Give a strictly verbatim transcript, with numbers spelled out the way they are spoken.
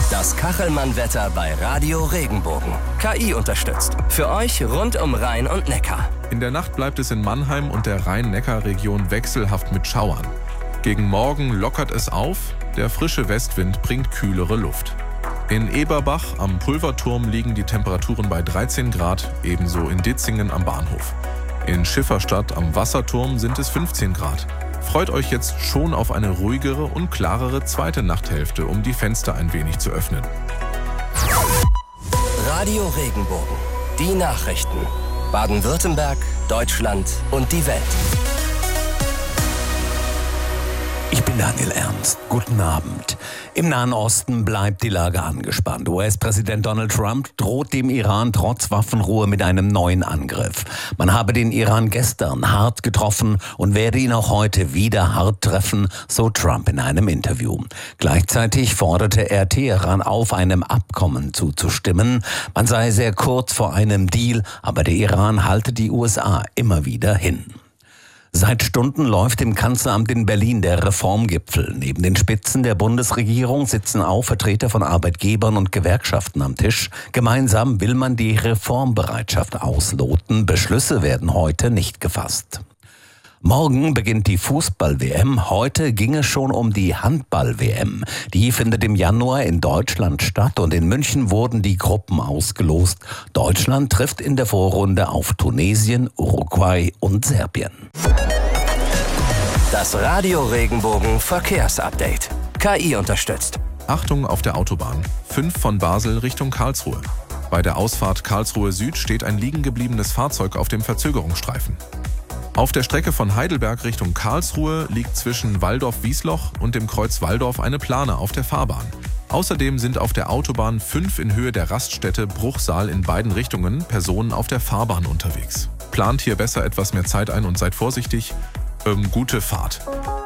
Das Kachelmann-Wetter bei Radio Regenbogen. K I unterstützt. Für euch rund um Rhein und Neckar. In der Nacht bleibt es in Mannheim und der Rhein-Neckar-Region wechselhaft mit Schauern. Gegen Morgen lockert es auf, der frische Westwind bringt kühlere Luft. In Eberbach am Pulverturm liegen die Temperaturen bei dreizehn Grad, ebenso in Ditzingen am Bahnhof. In Schifferstadt am Wasserturm sind es fünfzehn Grad. Freut euch jetzt schon auf eine ruhigere und klarere zweite Nachthälfte, um die Fenster ein wenig zu öffnen. Radio Regenbogen. Die Nachrichten. Baden-Württemberg, Deutschland und die Welt. Ich bin Daniel Ernst. Guten Abend. Im Nahen Osten bleibt die Lage angespannt. U S-Präsident Donald Trump droht dem Iran trotz Waffenruhe mit einem neuen Angriff. Man habe den Iran gestern hart getroffen und werde ihn auch heute wieder hart treffen, so Trump in einem Interview. Gleichzeitig forderte er Teheran auf, einem Abkommen zuzustimmen. Man sei sehr kurz vor einem Deal, aber der Iran halte die U S A immer wieder hin. Seit Stunden läuft im Kanzleramt in Berlin der Reformgipfel. Neben den Spitzen der Bundesregierung sitzen auch Vertreter von Arbeitgebern und Gewerkschaften am Tisch. Gemeinsam will man die Reformbereitschaft ausloten. Beschlüsse werden heute nicht gefasst. Morgen beginnt die Fußball-W M. Heute ging es schon um die Handball-W M. Die findet im Januar in Deutschland statt und in München wurden die Gruppen ausgelost. Deutschland trifft in der Vorrunde auf Tunesien, Uruguay und Serbien. Das Radio Regenbogen Verkehrsupdate. K I unterstützt. Achtung auf der Autobahn. fünf von Basel Richtung Karlsruhe. Bei der Ausfahrt Karlsruhe Süd steht ein liegen gebliebenes Fahrzeug auf dem Verzögerungsstreifen. Auf der Strecke von Heidelberg Richtung Karlsruhe liegt zwischen Walldorf-Wiesloch und dem Kreuz Walldorf eine Plane auf der Fahrbahn. Außerdem sind auf der Autobahn fünf in Höhe der Raststätte Bruchsal in beiden Richtungen Personen auf der Fahrbahn unterwegs. Plant hier besser etwas mehr Zeit ein und seid vorsichtig. Ähm, gute Fahrt.